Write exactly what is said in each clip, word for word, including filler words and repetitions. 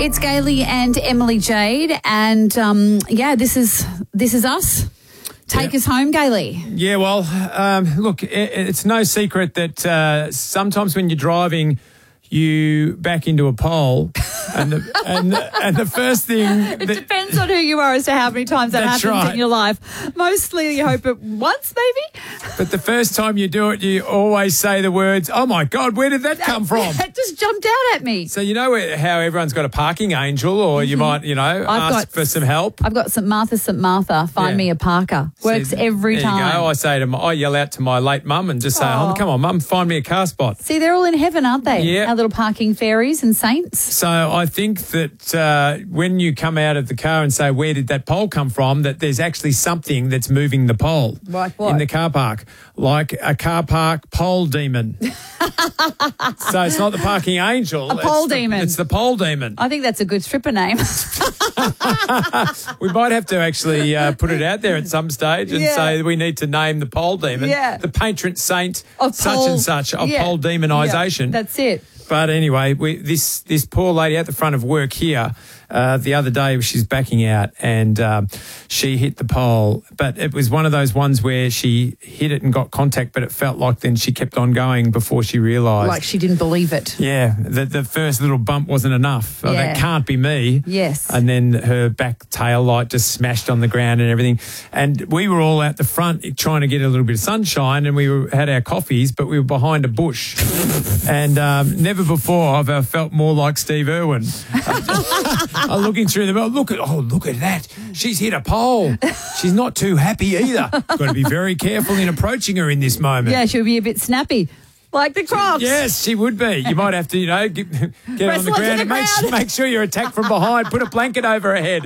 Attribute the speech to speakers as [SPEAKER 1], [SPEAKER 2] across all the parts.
[SPEAKER 1] It's Gailey and Emily Jade, and um, yeah, this is this is us. Take yeah. us home, Gailey.
[SPEAKER 2] Yeah, well, um, look, it, it's no secret that uh, sometimes when you're driving, you back into a pole, and the, and the, and the first thing
[SPEAKER 1] it
[SPEAKER 2] that,
[SPEAKER 1] depends on who you are as to how many times that
[SPEAKER 2] that's
[SPEAKER 1] happens
[SPEAKER 2] right.
[SPEAKER 1] in your life. Mostly, you hope it once, maybe.
[SPEAKER 2] But the first time you do it, you always say the words, "Oh my God, where did that,
[SPEAKER 1] that
[SPEAKER 2] come from?"
[SPEAKER 1] That just jumped out at me.
[SPEAKER 2] So you know how everyone's got a parking angel, or mm-hmm. you might, you know,
[SPEAKER 1] I've
[SPEAKER 2] ask
[SPEAKER 1] got,
[SPEAKER 2] for some help.
[SPEAKER 1] I've got Saint Martha, Saint Martha. Find
[SPEAKER 2] yeah.
[SPEAKER 1] me a parker. Works
[SPEAKER 2] See,
[SPEAKER 1] every
[SPEAKER 2] there
[SPEAKER 1] time.
[SPEAKER 2] You go. I say to my, I yell out to my late mum and just say,
[SPEAKER 1] Aww.
[SPEAKER 2] "Oh, come on, mum, find me a car spot."
[SPEAKER 1] See, they're all in heaven, aren't they?
[SPEAKER 2] Yeah.
[SPEAKER 1] Our little parking fairies and saints.
[SPEAKER 2] So I think that uh, when you come out of the car and say, "Where did that pole come from?" that there's actually something that's moving the pole.
[SPEAKER 1] Like what?
[SPEAKER 2] In the car park. Like a car park pole demon. So it's not the parking angel.
[SPEAKER 1] A pole
[SPEAKER 2] it's
[SPEAKER 1] demon.
[SPEAKER 2] The, it's the pole demon.
[SPEAKER 1] I think that's a good stripper name.
[SPEAKER 2] We might have to actually uh, put it out there at some stage and
[SPEAKER 1] yeah.
[SPEAKER 2] say we need to name the pole demon
[SPEAKER 1] yeah.
[SPEAKER 2] the patron saint
[SPEAKER 1] of
[SPEAKER 2] such
[SPEAKER 1] pole,
[SPEAKER 2] and such of
[SPEAKER 1] yeah.
[SPEAKER 2] pole demonisation.
[SPEAKER 1] Yeah, that's it.
[SPEAKER 2] But anyway, we, this this poor lady at the front of work here, uh, the other day she's backing out and um, she hit the pole. But it was one of those ones where she hit it and got contact, but it felt like then she kept on going before she realised.
[SPEAKER 1] Like she didn't believe it.
[SPEAKER 2] Yeah, the, the first little bump wasn't enough. Oh,
[SPEAKER 1] Yeah.
[SPEAKER 2] that can't be me.
[SPEAKER 1] Yes.
[SPEAKER 2] And then her back tail light just smashed on the ground and everything. And we were all out the front trying to get a little bit of sunshine, and we were, had our coffees, but we were behind a bush. And um, never before have I felt more like Steve Irwin. I'm looking through the, oh, look at, oh, look at that. She's hit a pole. She's not too happy either. Got to be very careful in approaching her in this moment.
[SPEAKER 1] Yeah, she'll be a bit snappy. Like the Crocs.
[SPEAKER 2] Yes, she would be. You might have to, you know, get, get her on the
[SPEAKER 1] Wrestle
[SPEAKER 2] ground
[SPEAKER 1] to the
[SPEAKER 2] and make,
[SPEAKER 1] ground.
[SPEAKER 2] make sure you're attacked from behind. Put a blanket over her head.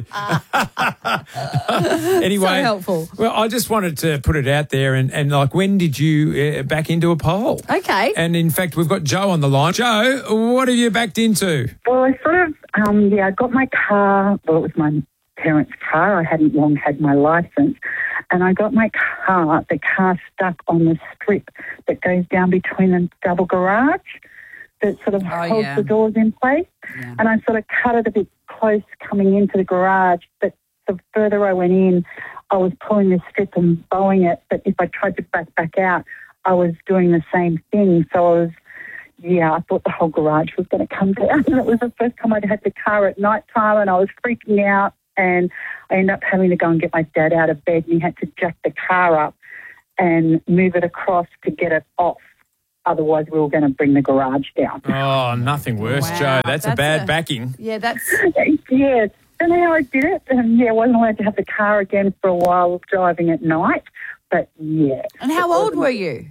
[SPEAKER 2] Anyway.
[SPEAKER 1] So helpful.
[SPEAKER 2] Well, I just wanted to put it out there and, and like, when did you uh, back into a pole?
[SPEAKER 1] Okay.
[SPEAKER 2] And in fact, we've got Joe on the line. Joe, what have you backed into?
[SPEAKER 3] Well, I sort of, um, yeah, I got my car. Well, it was my parents' car. I hadn't long had my licence. And I got my car, the car stuck on the strip that goes down between the double garage that sort of
[SPEAKER 1] Oh,
[SPEAKER 3] holds
[SPEAKER 1] yeah.
[SPEAKER 3] the doors in place.
[SPEAKER 1] Yeah.
[SPEAKER 3] And I sort of cut it a bit close coming into the garage. But the further I went in, I was pulling the strip and bowing it. But if I tried to back back out, I was doing the same thing. So I was, yeah, I thought the whole garage was going to come down. And it was the first time I'd had the car at night time, and I was freaking out. And I ended up having to go and get my dad out of bed, and he had to jack the car up and move it across to get it off. Otherwise, we were going to bring the garage down.
[SPEAKER 2] Oh, nothing worse,
[SPEAKER 1] Wow,
[SPEAKER 2] Joe. That's, a
[SPEAKER 1] that's
[SPEAKER 2] bad
[SPEAKER 1] a-
[SPEAKER 2] backing.
[SPEAKER 1] Yeah, that's...
[SPEAKER 3] Yes. And how I did it. And, yeah, I wasn't allowed to have the car again for a while driving at night. But, yeah.
[SPEAKER 1] And how old were you?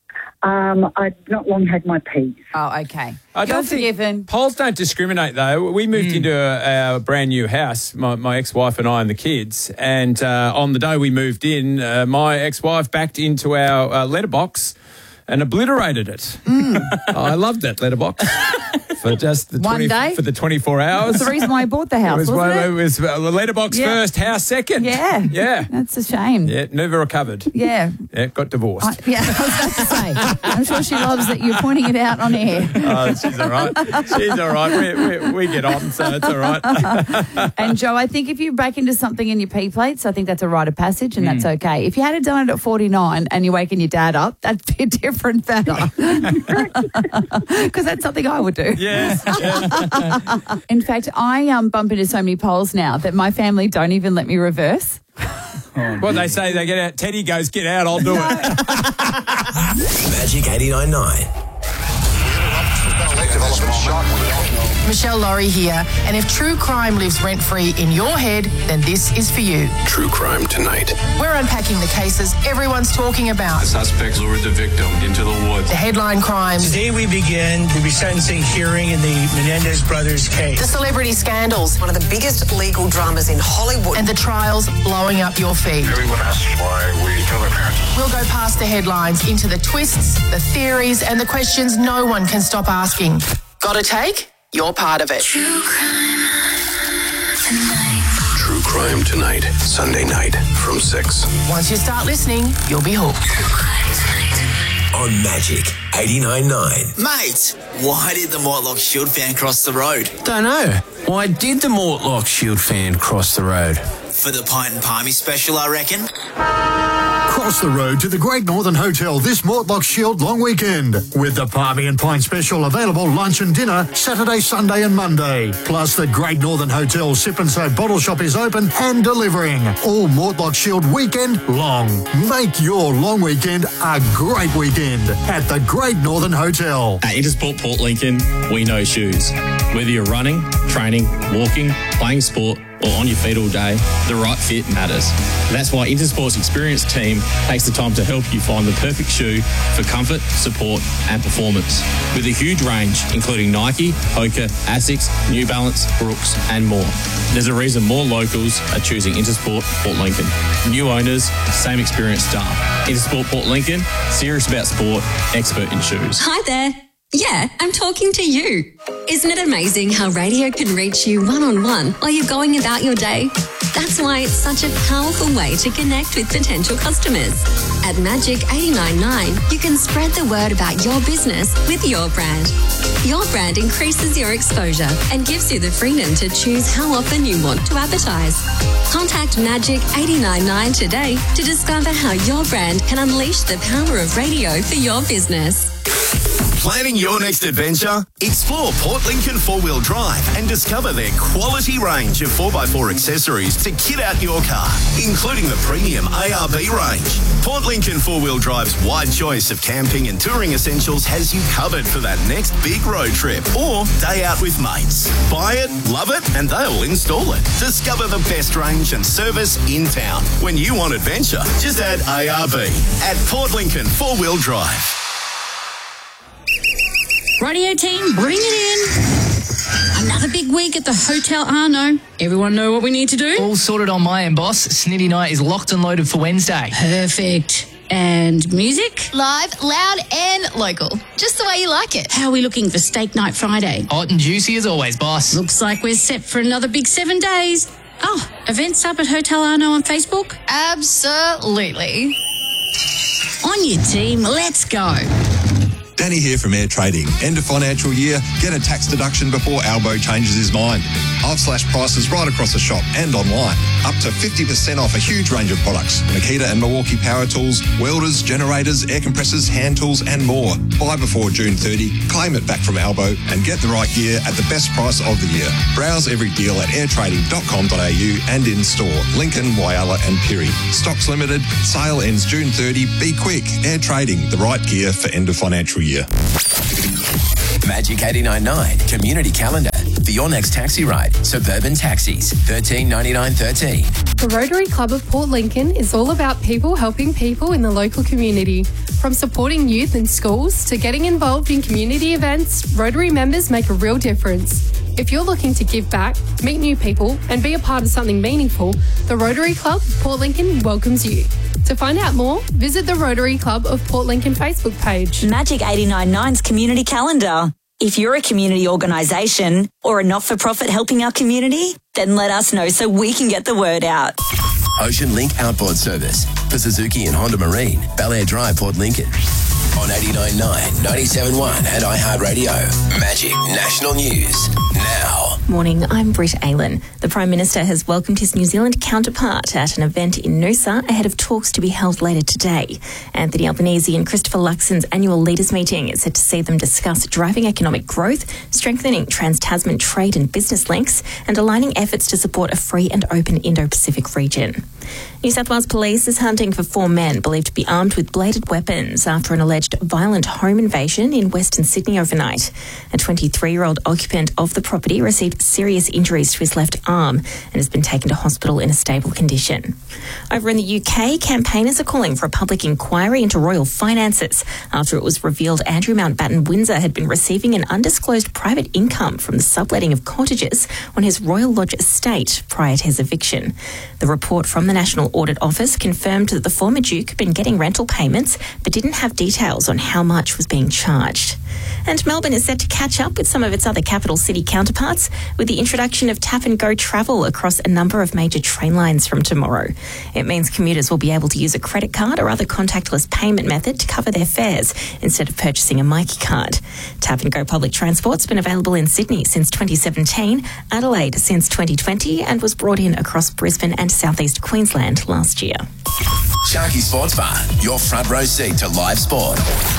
[SPEAKER 3] Um, I'd not long had my P's.
[SPEAKER 1] Oh, okay.
[SPEAKER 2] I
[SPEAKER 1] You're
[SPEAKER 2] don't think
[SPEAKER 1] forgiven.
[SPEAKER 2] poles don't discriminate, though. We moved
[SPEAKER 1] Hmm.
[SPEAKER 2] into a, our brand new house, my, my ex-wife and I and the kids. And uh, on the day we moved in, uh, my ex-wife backed into our uh, letterbox and obliterated it. I loved that letterbox for just the
[SPEAKER 1] One day?
[SPEAKER 2] for the twenty-four hours.
[SPEAKER 1] That's the reason why I bought the
[SPEAKER 2] It
[SPEAKER 1] house,
[SPEAKER 2] was,
[SPEAKER 1] wasn't
[SPEAKER 2] one,
[SPEAKER 1] it?
[SPEAKER 2] it was uh, letterbox
[SPEAKER 1] Yeah.
[SPEAKER 2] first, house second.
[SPEAKER 1] Yeah.
[SPEAKER 2] Yeah.
[SPEAKER 1] That's a shame.
[SPEAKER 2] Yeah, never recovered.
[SPEAKER 1] Yeah.
[SPEAKER 2] Yeah, got divorced.
[SPEAKER 1] I, yeah, I was about to say. I'm sure she loves that you're pointing it out on air.
[SPEAKER 2] Oh, she's all right. She's all right. We, we, we get on, so it's all right.
[SPEAKER 1] And Joe, I think if you back into something in your P plates, I think that's a rite of passage, and that's okay. If you had done it at forty-nine and you're waking your dad up, that'd be a different matter. Because that's something I would do.
[SPEAKER 2] Yes. yes.
[SPEAKER 1] In fact, I um, bump into so many poles now that my family don't even let me reverse.
[SPEAKER 2] What they say, they get out. Teddy goes, get out, I'll do it.
[SPEAKER 4] Magic eighty-nine point nine.
[SPEAKER 5] Michelle Laurie here, and if true crime lives rent-free in your head, then this is for you.
[SPEAKER 4] True crime tonight.
[SPEAKER 5] We're unpacking the cases everyone's talking about.
[SPEAKER 6] The suspect lured the victim into the woods.
[SPEAKER 5] The headline crimes,
[SPEAKER 7] Today we begin the resentencing hearing in the Menendez brothers case.
[SPEAKER 5] the celebrity scandals,
[SPEAKER 8] One of the biggest legal dramas in Hollywood.
[SPEAKER 5] and the trials blowing up your feed.
[SPEAKER 6] Everyone asks why we kill their parents.
[SPEAKER 5] We'll go past the headlines into the twists, the theories, and the questions no one can stop asking. Got a take? You're part of it.
[SPEAKER 4] True crime tonight. Sunday night from six.
[SPEAKER 5] Once you start listening, you'll be hooked.
[SPEAKER 4] on Magic eighty-nine nine.
[SPEAKER 9] Mate, why did the Mortlock Shield fan cross the road?
[SPEAKER 10] Don't know. Why did the Mortlock Shield fan cross the road?
[SPEAKER 9] For the pint and palmy special, I reckon.
[SPEAKER 11] Cross the road to the Great Northern Hotel this Mortlock Shield long weekend with the Palmy and Pint special available lunch and dinner Saturday, Sunday and Monday. Plus the Great Northern Hotel Sip and Soap bottle shop is open and delivering all Mortlock Shield weekend long. Make your long weekend a great weekend at the Great Northern Hotel.
[SPEAKER 12] At Intersport Port Lincoln, we know shoes. Whether you're running, training, walking, playing sport, or on your feet all day, the right fit matters. That's why Intersport's experienced team takes the time to help you find the perfect shoe for comfort, support and performance. With a huge range, including Nike, Hoka, Asics, New Balance, Brooks and more. There's a reason more locals are choosing Intersport Port Lincoln. New owners, same experienced staff. Intersport Port Lincoln, serious about sport, expert in shoes.
[SPEAKER 13] Hi there. Yeah, I'm talking to you. Isn't it amazing how radio can reach you one-on-one while you're going about your day? That's why it's such a powerful way to connect with potential customers. At Magic eighty-nine nine, you can spread the word about your business with your brand. Your brand increases your exposure and gives you the freedom to choose how often you want to advertise. Contact Magic eighty-nine nine today to discover how your brand can unleash the power of radio for your business.
[SPEAKER 14] Planning your next adventure? Explore Port Lincoln four-wheel drive and discover their quality range of four by four accessories to kit out your car, including the premium A R B range. Port Lincoln four-wheel drive's wide choice of camping and touring essentials has you covered for that next big road trip or day out with mates. Buy it, love it, and they'll install it. Discover the best range and service in town. When you want adventure, just add A R B at Port Lincoln four-wheel drive.
[SPEAKER 15] Radio team, bring it in. Another big week at the Hotel Arno. Everyone know what we need to do?
[SPEAKER 16] All sorted on my end, boss. Snitty Night is locked and loaded for Wednesday.
[SPEAKER 15] Perfect. And music?
[SPEAKER 17] Live, loud and local. Just the way you like it.
[SPEAKER 15] How are we looking for Steak Night Friday?
[SPEAKER 16] Hot and juicy as always, boss.
[SPEAKER 15] Looks like we're set for another big seven days. Oh, events up at Hotel Arno on Facebook?
[SPEAKER 17] Absolutely.
[SPEAKER 15] On your team, let's go.
[SPEAKER 18] Danny here from Air Trading. End of financial year, get a tax deduction before Albo changes his mind. I've slashed prices right across the shop and online. Up to fifty percent off a huge range of products. Makita and Milwaukee power tools, welders, generators, air compressors, hand tools and more. Buy before June thirtieth, claim it back from Albo and get the right gear at the best price of the year. Browse every deal at air trading dot com dot a u and in store. Lincoln, Whyalla and Pirrie. Stocks limited. Sale ends June thirtieth. Be quick. Air Trading, the right gear for end of financial year.
[SPEAKER 4] Magic eighty-nine nine Community Calendar for your next taxi ride. Suburban Taxis, thirteen ninety-nine thirteen.
[SPEAKER 19] The Rotary Club of Port Lincoln is all about people helping people in the local community. From supporting youth in schools to getting involved in community events, Rotary members make a real difference. If you're looking to give back, meet new people and be a part of something meaningful, the Rotary Club of Port Lincoln welcomes you. To find out more, visit the Rotary Club of Port Lincoln Facebook page.
[SPEAKER 20] Magic eighty-nine nine's Community Calendar. If you're a community organisation or a not-for-profit helping our community, then let us know so we can get the word out.
[SPEAKER 4] Ocean Link Outboard Service for Suzuki and Honda Marine, Bel Air Drive, Port Lincoln. On eighty-nine nine, ninety-seven point one and iHeartRadio. Magic National News now.
[SPEAKER 21] Morning, I'm Britt Aylan. The Prime Minister has welcomed his New Zealand counterpart at an event in Noosa ahead of talks to be held later today. Anthony Albanese and Christopher Luxon's annual leaders meeting is set to see them discuss driving economic growth, strengthening trans-Tasman trade and business links, and aligning efforts to support a free and open Indo-Pacific region. New South Wales Police is hunting for four men believed to be armed with bladed weapons after an alleged violent home invasion in Western Sydney overnight. A twenty-three-year-old occupant of the property received serious injuries to his left arm and has been taken to hospital in a stable condition. Over in the U K, campaigners are calling for a public inquiry into royal finances after it was revealed Andrew Mountbatten Windsor had been receiving an undisclosed private income from the subletting of cottages on his Royal Lodge estate prior to his eviction. The report from the National Audit Office confirmed that the former Duke had been getting rental payments but didn't have details on how much was being charged. And Melbourne is set to catch up with some of its other capital city counterparts with the introduction of tap and go travel across a number of major train lines from tomorrow. It means commuters will be able to use a credit card or other contactless payment method to cover their fares instead of purchasing a Myki card. Tap and go public transport's been available in Sydney since twenty seventeen, Adelaide since twenty twenty, and was brought in across Brisbane and southeast Queensland last year.
[SPEAKER 4] Sharky Sports Bar, your front row seat to live sport.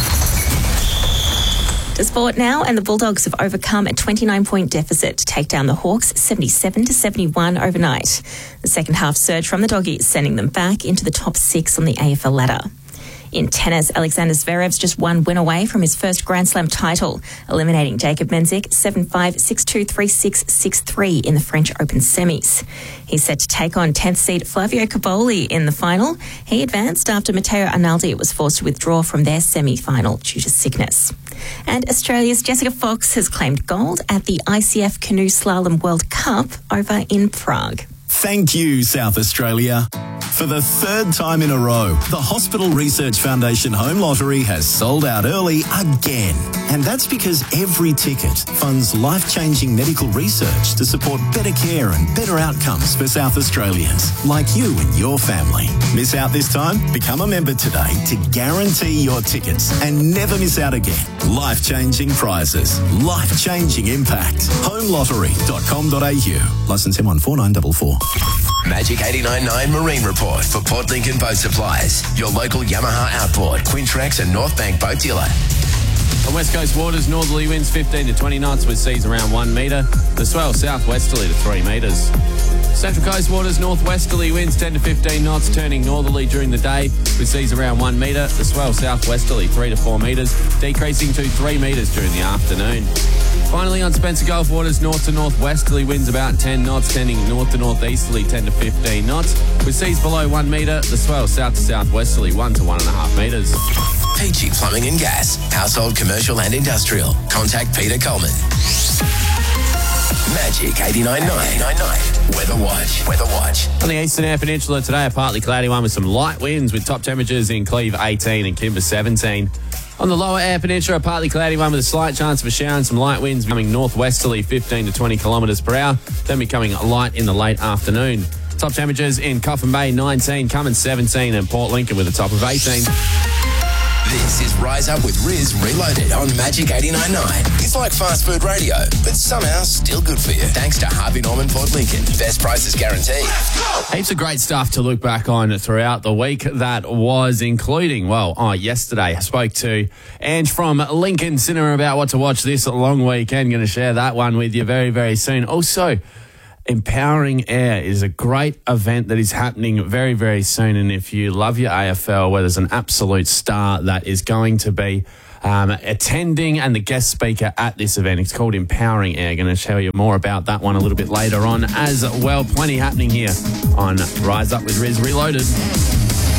[SPEAKER 21] To sport now, and the Bulldogs have overcome a twenty-nine point deficit to take down the Hawks seventy-seven to seventy-one overnight. The second half surge from the Doggies, sending them back into the top six on the A F L ladder. In tennis, Alexander Zverev's just one win away from his first Grand Slam title, eliminating Jacob Menzik seven five, six two, three six, six three in the French Open semis. He's set to take on tenth seed Flavio Caboli in the final. He advanced after Matteo Arnaldi was forced to withdraw from their semi-final due to sickness. And Australia's Jessica Fox has claimed gold at the I C F Canoe Slalom World Cup over in Prague.
[SPEAKER 14] Thank you, South Australia. For the third time in a row, the Hospital Research Foundation Home Lottery has sold out early again. And that's because every ticket funds life-changing medical research to support better care and better outcomes for South Australians, like you and your family. Miss out this time? Become a member today to guarantee your tickets and never miss out again. Life-changing prizes, life-changing impact. home lottery dot com dot a u. Licence M one four nine four four.
[SPEAKER 4] Magic eighty-nine point nine Marine Report for Port Lincoln Boat Supplies. Your local Yamaha Outboard, Quintrex and North Bank Boat Dealer.
[SPEAKER 3] On West Coast waters, northerly winds fifteen to twenty knots with seas around one metre. The swell southwesterly to three metres. Central Coast waters, northwesterly winds ten to fifteen knots, turning northerly during the day with seas around one metre. The swell southwesterly three to four metres, decreasing to three metres during the afternoon. Finally, on Spencer Gulf waters, north to northwesterly winds about ten knots, tending north to northeasterly ten to fifteen knots, with seas below one metre. The swell south to southwesterly one to one and a half metres.
[SPEAKER 4] Peachy Plumbing and Gas, household, commercial and industrial. Contact Peter Coleman. Magic eighty-nine point nine. Weather Watch. Weather Watch.
[SPEAKER 3] On the Eastern Air Peninsula today, a partly cloudy one with some light winds, with top temperatures in Cleve eighteen and Kimber seventeen. On the Lower Air Peninsula, a partly cloudy one with a slight chance of a shower and some light winds becoming northwesterly fifteen to twenty kilometres per hour, then becoming light in the late afternoon. Top temperatures in Coffin Bay nineteen, Cummins seventeen and Port Lincoln with a top of eighteen.
[SPEAKER 4] This is Rise Up with Riz Reloaded on Magic eighty-nine point nine. It's like fast food radio, but somehow still good for you. Thanks to Harvey Norman Port Lincoln. Best prices guaranteed.
[SPEAKER 3] Heaps of great stuff to look back on throughout the week that was, including, well, oh, yesterday I spoke to Ange from Lincoln Cinema about what to watch this long weekend. Going to share that one with you very, very soon. Also, Empowering Air is a great event that is happening very, very soon. And if you love your A F L, where there's an absolute star that is going to be um, attending and the guest speaker at this event, it's called Empowering Air. Going to tell you more about that one a little bit later on as well. Plenty happening here on Rise Up with Riz Reloaded.